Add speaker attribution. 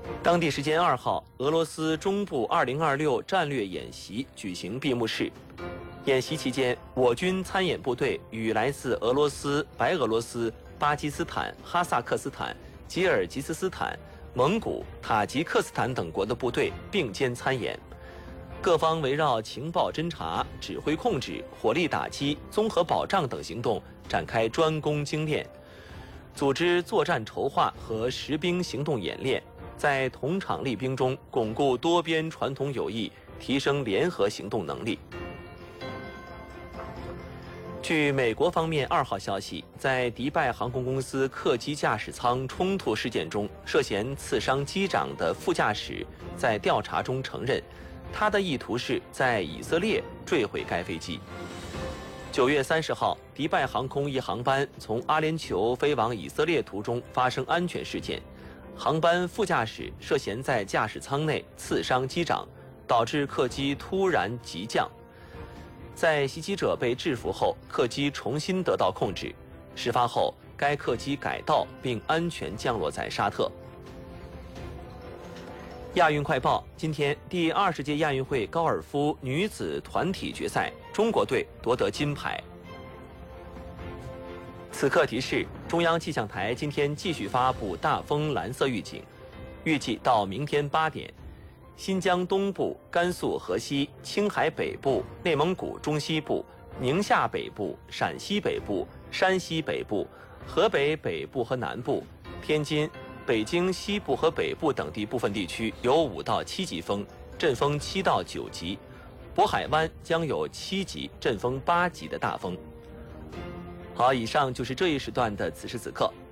Speaker 1: 当地时间2号，俄罗斯中部2026战略演习举行闭幕式。演习期间，我军参演部队与来自俄罗斯、白俄罗斯、巴基斯坦、哈萨克斯坦、吉尔吉斯斯坦、蒙古、塔吉克斯坦等国的部队并肩参演。各方围绕情报侦察、指挥控制、火力打击、综合保障等行动展开专攻精练，组织作战筹划和实兵行动演练，在同场厉兵中巩固多边传统友谊，提升联合行动能力。据美国方面2号消息，在迪拜航空公司客机驾驶舱冲突事件中，涉嫌刺伤机长的副驾驶在调查中承认，他的意图是在以色列坠毁该飞机。9月30号，迪拜航空一航班从阿联酋飞往以色列途中发生安全事件，航班副驾驶涉嫌在驾驶舱内刺伤机长，导致客机突然急降。在袭击者被制服后，客机重新得到控制。事发后，该客机改道并安全降落在沙特。亚运快报：今天第20届亚运会高尔夫女子团体决赛，中国队夺得金牌。此刻提示：中央气象台今天继续发布大风蓝色预警，预计到明天8点。新疆东部、甘肃河西、青海北部、内蒙古中西部、宁夏北部、陕西北部、山西北部、河北北部和南部、天津、北京西部和北部等地部分地区有5到7级风，阵风7到9级；渤海湾将有7级、阵风8级的大风。好，以上就是这一时段的此时此刻。